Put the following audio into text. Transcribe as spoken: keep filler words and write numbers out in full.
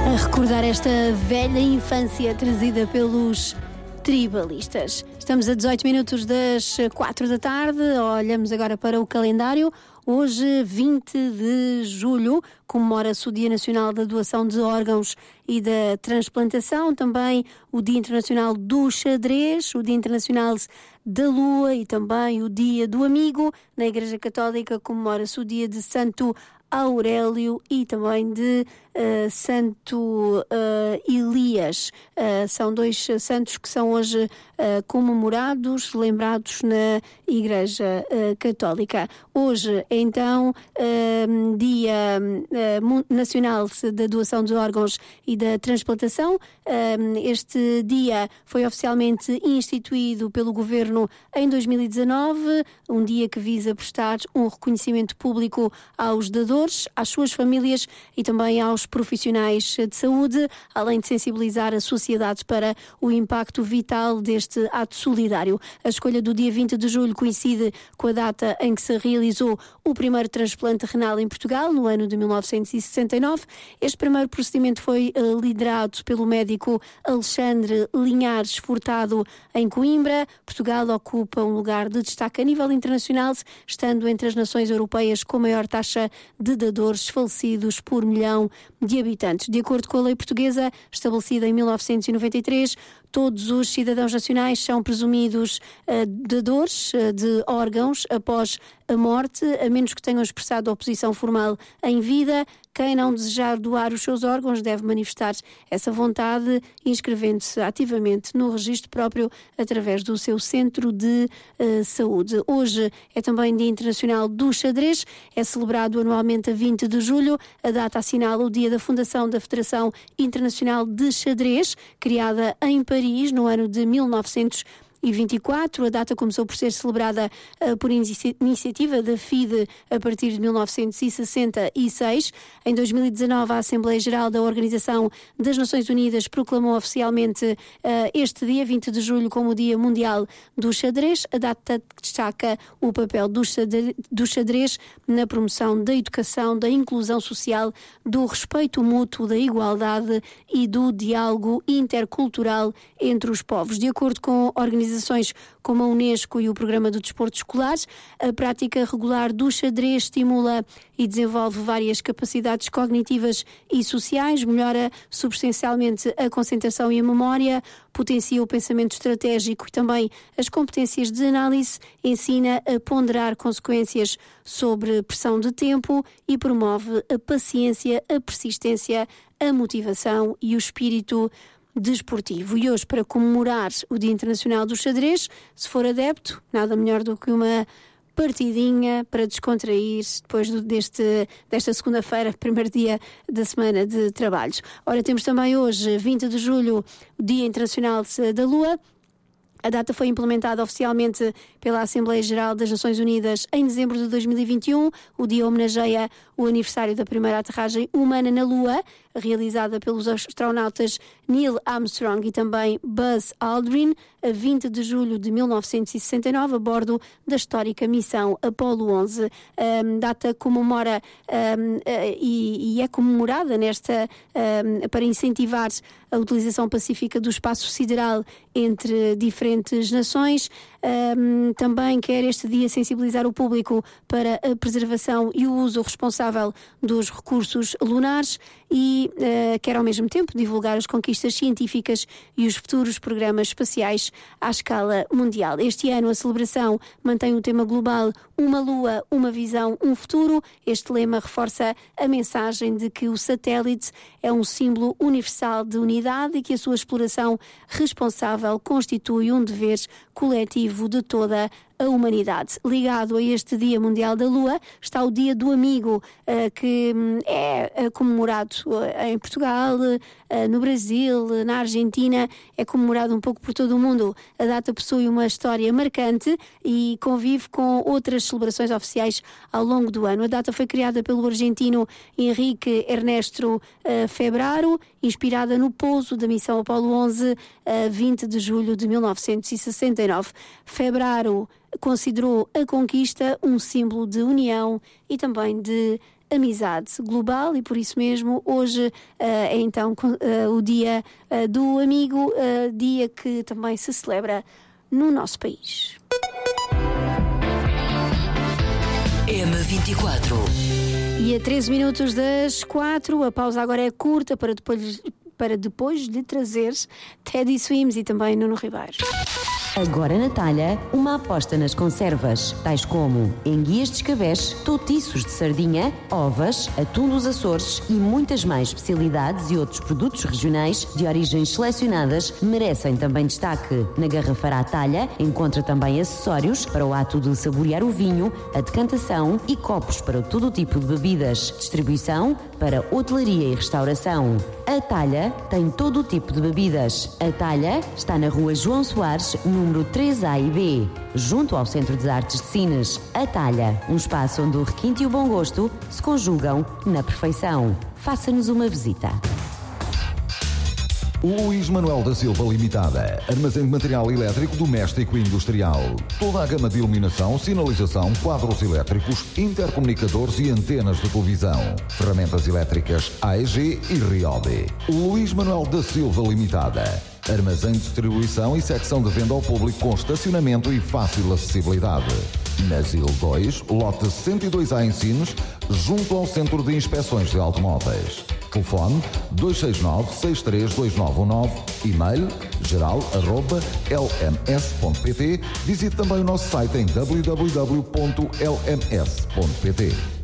A recordar esta velha infância trazida pelos tribalistas. Estamos a dezoito minutos das quatro da tarde, olhamos agora para o calendário. Hoje, vinte de julho, comemora-se o Dia Nacional da Doação de Órgãos e da Transplantação, também o Dia Internacional do Xadrez, o Dia Internacional da Lua e também o Dia do Amigo. Na Igreja Católica comemora-se o Dia de Santo Aurélio e também de uh, Santo uh, Elias. Uh, são dois santos que são hoje uh, comemorados, lembrados na Igreja uh, Católica. Hoje, então, uh, Dia uh, Nacional da Doação de Órgãos e da Transplantação. Uh, este dia foi oficialmente instituído pelo Governo em dois mil e dezanove, um dia que visa prestar um reconhecimento público aos dadores, às suas famílias e também aos profissionais de saúde, além de sensibilizar a sociedade para o impacto vital deste ato solidário. A escolha do dia vinte de julho coincide com a data em que se realizou o primeiro transplante renal em Portugal, no ano de mil novecentos e sessenta e nove. Este primeiro procedimento foi uh, liderado pelo médico Alexandre Linhares Furtado, em Coimbra. Portugal ocupa um lugar de destaque a nível internacional, estando entre as nações europeias com maior taxa de dadores falecidos por milhão de habitantes. De acordo com a lei portuguesa, estabelecida em mil novecentos e noventa e três, todos os cidadãos nacionais são presumidos uh, dadores uh, de órgãos após a morte, a menos que tenham expressado oposição formal em vida. Quem não desejar doar os seus órgãos deve manifestar essa vontade, inscrevendo-se ativamente no registro próprio através do seu centro de uh, saúde. Hoje é também Dia Internacional do Xadrez, é celebrado anualmente a vinte de julho. A data assinala o dia da fundação da Federação Internacional de Xadrez, criada em Paris no ano de mil novecentos e vinte e quatro. A data começou por ser celebrada uh, por inici- iniciativa da F I D E a partir de mil novecentos e sessenta e seis. Em dois mil e dezanove, a Assembleia Geral da Organização das Nações Unidas proclamou oficialmente uh, este dia, vinte de julho, como o Dia Mundial do Xadrez. A data destaca o papel do xadrez, do xadrez na promoção da educação, da inclusão social, do respeito mútuo, da igualdade e do diálogo intercultural entre os povos. De acordo com a organização Organizações como a Unesco e o Programa do Desporto Escolar, a prática regular do xadrez estimula e desenvolve várias capacidades cognitivas e sociais, melhora substancialmente a concentração e a memória, potencia o pensamento estratégico e também as competências de análise, ensina a ponderar consequências sobre pressão de tempo e promove a paciência, a persistência, a motivação e o espírito desportivo. E hoje, para comemorar o Dia Internacional do Xadrez, se for adepto, nada melhor do que uma partidinha para descontrair depois do, deste, desta segunda-feira, primeiro dia da semana de trabalhos. Ora, temos também hoje, vinte de julho, o Dia Internacional da Lua. A data foi implementada oficialmente pela Assembleia Geral das Nações Unidas em dezembro de dois mil e vinte e um. O dia homenageia o aniversário da primeira aterragem humana na Lua, realizada pelos astronautas Neil Armstrong e também Buzz Aldrin, a vinte de julho de mil novecentos e sessenta e nove, a bordo da histórica missão Apollo onze. A data comemora um, uh, e, e é comemorada nesta um, para incentivar a utilização pacífica do espaço sideral entre diferentes nações. Um, também quer este dia sensibilizar o público para a preservação e o uso responsável dos recursos lunares e uh, quer ao mesmo tempo divulgar as conquistas científicas e os futuros programas espaciais à escala mundial. Este ano a celebração mantém o tema global Uma Lua, Uma Visão, Um Futuro. Este lema reforça a mensagem de que o satélite é um símbolo universal de unidade e que a sua exploração responsável constitui um dever coletivo de toda a humanidade. Ligado a este Dia Mundial da Lua está o Dia do Amigo, que é comemorado em Portugal, no Brasil, na Argentina, é comemorado um pouco por todo o mundo. A data possui uma história marcante e convive com outras celebrações oficiais ao longo do ano. A data foi criada pelo argentino Henrique Ernesto Febraro, inspirada no pouso da missão Apollo onze, vinte de julho de mil novecentos e sessenta e nove. Febraro considerou a conquista um símbolo de união e também de amizade global e por isso mesmo hoje uh, é então uh, o dia uh, do amigo, uh, dia que também se celebra no nosso país. M vinte e quatro. E a treze minutos das quatro, a pausa agora é curta para depois, para depois de trazeres Teddy Swims e também Nuno Ribeiro. Agora na talha, uma aposta nas conservas, tais como enguias de escabeche, toutiços de sardinha, ovas, atum dos Açores e muitas mais especialidades e outros produtos regionais de origens selecionadas merecem também destaque. Na garrafeira à talha encontra também acessórios para o ato de saborear o vinho, a decantação e copos para todo o tipo de bebidas. Distribuição para hotelaria e restauração. A talha tem todo o tipo de bebidas. A talha está na rua João Soares, número três A e B, junto ao Centro de Artes de Sines. A talha, um espaço onde o requinte e o bom gosto se conjugam na perfeição. Faça-nos uma visita. Luís Manuel da Silva Limitada. Armazém de material elétrico doméstico e industrial. Toda a gama de iluminação, sinalização, quadros elétricos, intercomunicadores e antenas de televisão. Ferramentas elétricas A E G e Ryobi. Luís Manuel da Silva Limitada. Armazém de distribuição e secção de venda ao público com estacionamento e fácil acessibilidade. Na Zil dois, lote cento e dois A em Sines, junto ao Centro de Inspeções de Automóveis. Telefone dois seis nove, seis três dois nove um nove, e-mail geral arroba l m s ponto p t. Visite também o nosso site em w w w ponto l m s ponto p t.